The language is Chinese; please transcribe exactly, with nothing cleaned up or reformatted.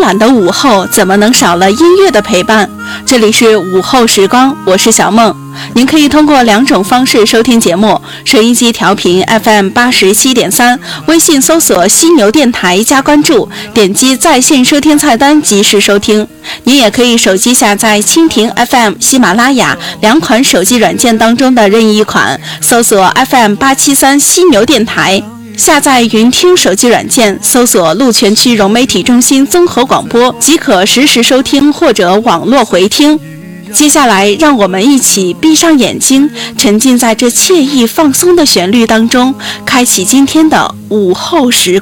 懒的午后怎么能少了音乐的陪伴？这里是午后时光，我是小梦。您可以通过两种方式收听节目：收音机调频 F M 八十七点三，微信搜索犀牛电台加关注，点击在线收听菜单及时收听。您也可以手机下载蜻蜓 F M、喜马拉雅两款手机软件当中的任意一款，搜索 F M 八七三犀牛电台。下载云听手机软件，搜索鹿泉区融媒体中心综合广播，即可实时收听或者网络回听。接下来让我们一起闭上眼睛，沉浸在这惬意放松的旋律当中，开启今天的午后时光。